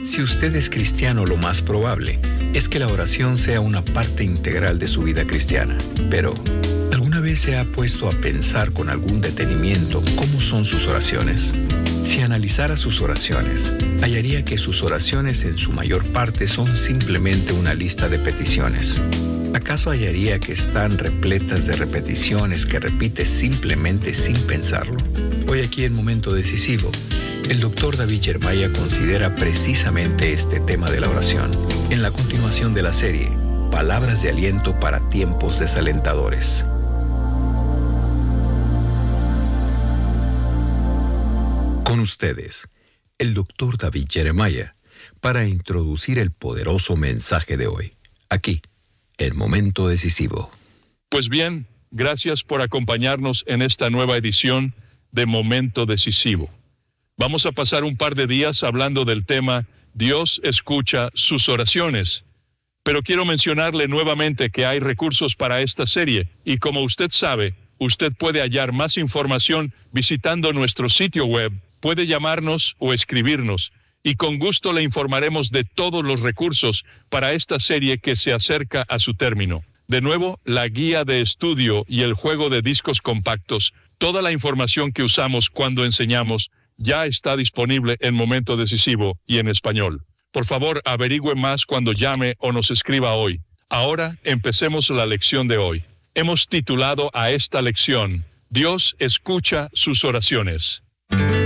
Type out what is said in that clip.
Si usted es cristiano, lo más probable es que la oración sea una parte integral de su vida cristiana. Pero, ¿alguna vez se ha puesto a pensar con algún detenimiento cómo son sus oraciones? Si analizara sus oraciones, hallaría que sus oraciones en su mayor parte son simplemente una lista de peticiones. ¿Acaso hallaría que están repletas de repeticiones que repite simplemente sin pensarlo? Hoy aquí en Momento Decisivo, el Dr. David Jeremiah considera precisamente este tema de la oración, en la continuación de la serie, Palabras de Aliento para Tiempos Desalentadores. Con ustedes, el Dr. David Jeremiah, para introducir el poderoso mensaje de hoy, aquí, en Momento Decisivo. Pues bien, gracias por acompañarnos en esta nueva edición de Momento Decisivo. Vamos a pasar un par de días hablando del tema Dios escucha sus oraciones. Pero quiero mencionarle nuevamente que hay recursos para esta serie y como usted sabe, usted puede hallar más información visitando nuestro sitio web, puede llamarnos o escribirnos y con gusto le informaremos de todos los recursos para esta serie que se acerca a su término. De nuevo, la guía de estudio y el juego de discos compactos, toda la información que usamos cuando enseñamos, ya está disponible en Momento Decisivo y en español. Por favor, averigüe más cuando llame o nos escriba hoy. Ahora, empecemos la lección de hoy. Hemos titulado a esta lección, Dios escucha sus oraciones.